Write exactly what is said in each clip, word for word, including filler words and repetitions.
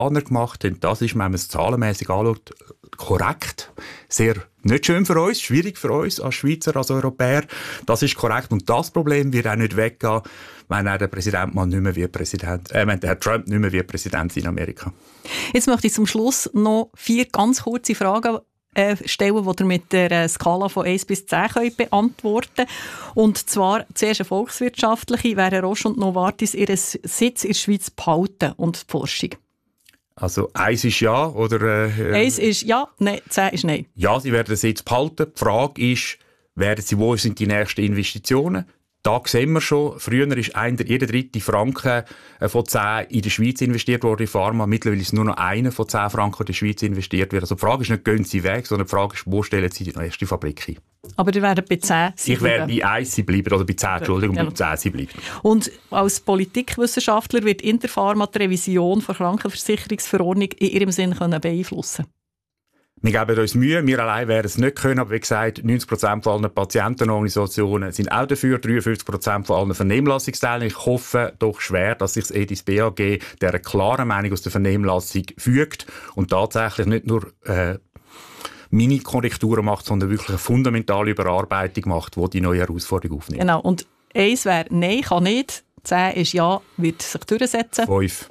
gemacht haben, das ist, wenn man es zahlenmässig anschaut, korrekt. Sehr nicht schön für uns, schwierig für uns als Schweizer, als Europäer. Das ist korrekt. Und das Problem wird auch nicht weggehen, wenn der Präsident mal nicht mehr wie Präsident, äh, wenn der Herr Trump nicht mehr wie Präsident in Amerika. Jetzt möchte ich zum Schluss noch vier ganz kurze Fragen äh, stellen, die ihr mit der Skala von eins bis zehn könnt beantworten könnt. Und zwar zuerst eine volkswirtschaftliche. Wären Roche und Novartis ihren Sitz in der Schweiz behalten und die Forschung? Also eins ist ja, oder? Äh, eins ist ja, nein, zehn ist nein. Ja, sie werden den Sitz behalten. Die Frage ist, werden sie, wo sind die nächsten Investitionen? Da sehen wir schon, früher ist ein, jeder dritte Franken von zehn in der Schweiz investiert worden in Pharma. Mittlerweile ist nur noch einer von zehn Franken in der Schweiz investiert wird. Also die Frage ist nicht, gehen sie weg, sondern die Frage ist, wo stellen sie die nächste Fabrik ein? Aber ihr werdet bei zehn sie Ich werde bei eins sie bleiben, oder bei zehn, Entschuldigung, ja. bei zehn sie bleiben. Und als Politikwissenschaftler wird Interpharma die Revision der Krankenversicherungsverordnung in ihrem Sinn können beeinflussen? Wir geben uns Mühe, wir allein werden es nicht können, aber wie gesagt, neunzig Prozent von allen Patientenorganisationen sind auch dafür, dreiundfünfzig Prozent von allen Vernehmlassungsteilnehmern. Ich hoffe doch schwer, dass sich das E D I S B A G dieser klaren Meinung aus der Vernehmlassung fügt und tatsächlich nicht nur äh, Mini-Korrekturen macht, sondern wirklich eine fundamentale Überarbeitung macht, die die neue Herausforderung aufnimmt. Genau, und eins wäre Nein, kann nicht, zehn ist Ja, wird sich durchsetzen. fünf.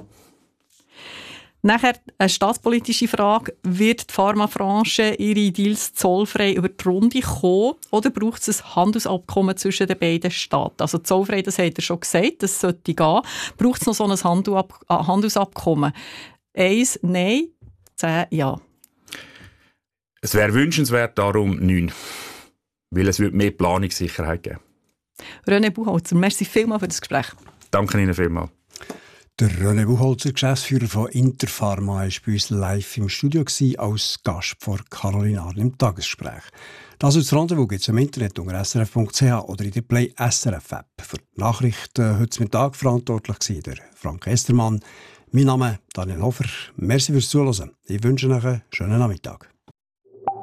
Nachher eine staatspolitische Frage. Wird die Pharmabranche ihre Deals zollfrei über die Runde kommen oder braucht es ein Handelsabkommen zwischen den beiden Staaten? Also zollfrei, das hat er schon gesagt, das sollte gehen. Braucht es noch so ein Handelsabkommen? Eins, nein, zehn, ja. Es wäre wünschenswert, darum neun. Weil es würde mehr Planungssicherheit geben. René Buchholzer, merci vielmals für das Gespräch. Danke Ihnen vielmals. Der René Buchholzer, Geschäftsführer von Interpharma, war bei uns live im Studio als Gast vor Caroline Arn im Tagesgespräch. Das ist das Rendezvous gibt es im Internet unter s r f punkt c h oder in der Play S R F App. Für die Nachrichten heute Mittag verantwortlich war der Frank Estermann. Mein Name ist Daniel Hofer. Merci fürs Zuhören. Ich wünsche euch einen schönen Nachmittag.